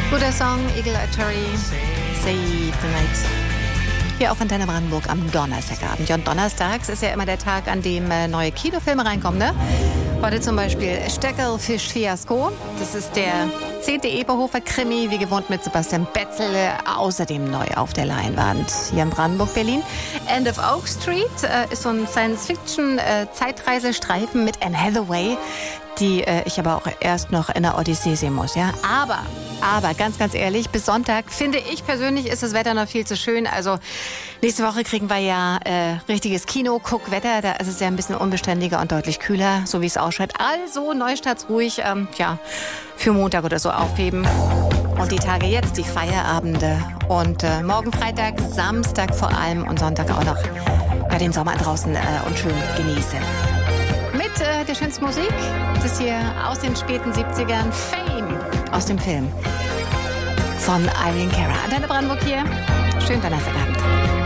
Guter Song, Eagle Eye Cherry, Save the Night. Hier auf Antenne Brandenburg am Donnerstagabend. Ja, und donnerstags ist ja immer der Tag, an dem neue Kinofilme reinkommen, ne? Heute zum Beispiel Steckelfisch Fiasko. Das ist der 10. Eberhofer-Krimi, wie gewohnt mit Sebastian Betzel, außerdem neu auf der Leinwand hier in Brandenburg, Berlin. End of Oak Street ist so ein Science-Fiction-Zeitreisestreifen mit Anne Hathaway, die ich aber auch erst noch in der Odyssee sehen muss, ja. Aber ganz ehrlich, bis Sonntag finde ich persönlich ist das Wetter noch viel zu schön. Also nächste Woche kriegen wir ja richtiges Kino-Guckwetter. Da ist es ja ein bisschen unbeständiger und deutlich kühler, so wie es ausschaut. Also Neustarts ruhig, für Montag oder so aufheben. Und die Tage jetzt, die Feierabende. Und morgen Freitag, Samstag vor allem und Sonntag auch noch den Sommer draußen und schön genießen. Mit der schönsten Musik, das hier aus den späten 70ern, Fame aus dem Film von Irene Cara. Antenne Brandenburg hier, schönen Donnerstagabend.